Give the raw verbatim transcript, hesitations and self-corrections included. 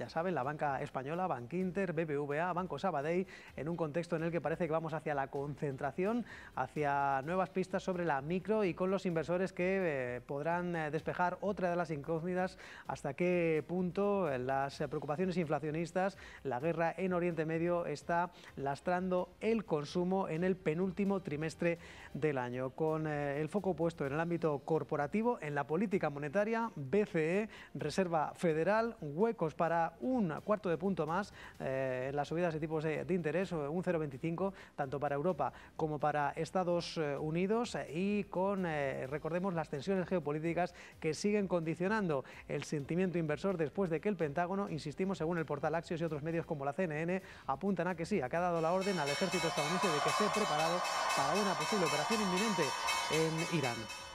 ya saben, la banca española, Bankinter, B B V A, Banco Sabadell, en un contexto en el que parece que vamos hacia la concentración, hacia nuevas pistas sobre la micro y con los inversores que eh, podrán eh, despejar otra de las incógnitas, hasta qué punto las preocupaciones inflacionistas, la guerra en Oriente Medio está lastrando el consumo en el penúltimo trimestre del año. Con eh, el foco puesto en el ámbito corporativo, en la política monetaria, B C E, Reserva Federal, huecos para un cuarto de punto más eh, en las subidas de tipos de, de interés, un cero coma veinticinco, tanto para Europa como para Estados Unidos, y con, eh, recordemos, las tensiones geopolíticas que siguen condicionando el sentimiento inversor después de que el Pentágono, insistimos, según el portal Axios y otros medios como la C N N, apuntan a que sí, a que ha dado la orden al ejército estadounidense de que esté preparado para una posible operación inminente en Irán.